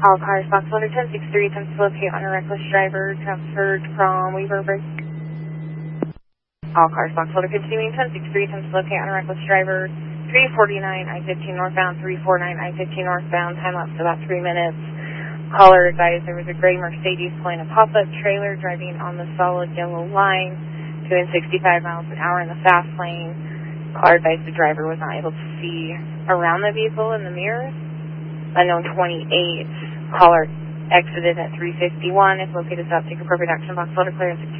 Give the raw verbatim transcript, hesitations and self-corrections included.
All cars, box loader ten six three, attempts to locate on a reckless driver, transferred from Weaver Bridge. All cars, box loader continuing, ten six three, attempts to locate on a reckless driver, three forty-nine I fifteen northbound, three forty-nine I fifteen northbound, time lapse about three minutes. Caller advised there was a gray Mercedes pulling a pop-up trailer driving on the solid yellow line, doing sixty-five miles an hour in the fast lane. Caller advised the driver was not able to see around the vehicle in the mirrors. Unknown twenty-eight. Caller exited at three fifty-one. If located, stop, take appropriate action, box loader clearance.